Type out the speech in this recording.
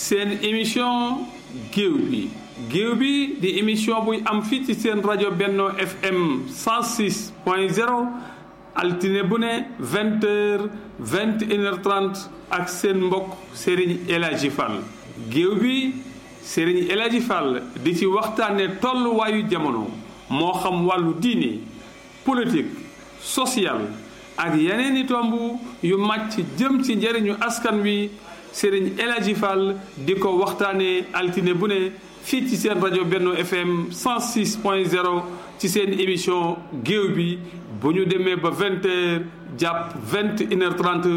seen émission géew bi di émission buy am fii ci seen rajo Benno FM 106.0 altine bu ne 20h 21h30 ak seen mbokk Serigne El Hadji Fall géew bi Serigne El Hadji Fall di ci waxtaane tolluwaayu jamono moo xam wàllu diine politique social ak yeneen i tomb yu màcc jëm ci njëriñu askan wi Serigne El Hadji Fall di ko waxtaane altine bu ne fii ci seen rajo Benno FM 106.0 ci seen émission géew bi bu ñu demee ba 20h jàpp 21h30